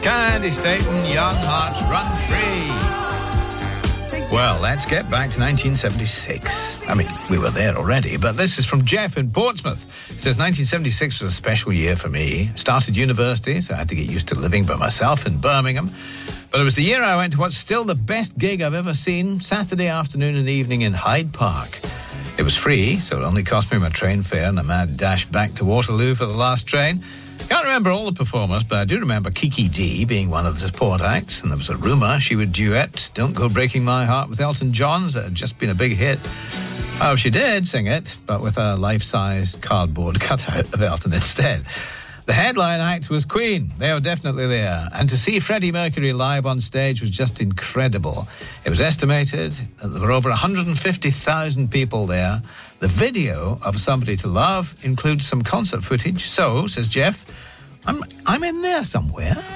Candy Staten, Young Hearts Run Free. Well, let's get back to 1976. I mean, we were there already, but this is from Jeff in Portsmouth. It says 1976 was a special year for me. Started university, so I had to get used to living by myself in Birmingham. But it was the year I went to what's still the best gig I've ever seen, Saturday afternoon and evening in Hyde Park. It was free, so it only cost me my train fare and a mad dash back to Waterloo for the last train. Can't remember all the performers, but I do remember Kiki Dee being one of the support acts, and there was a rumour she would duet Don't Go Breaking My Heart with Elton John. That had just been a big hit. Oh, she did sing it, but with a life-size cardboard cutout of Elton instead. The headline act was Queen. They were definitely there. And to see Freddie Mercury live on stage was just incredible. It was estimated that there were over 150,000 people there. The video of Somebody to Love includes some concert footage. So, says Jeff, I'm in there somewhere.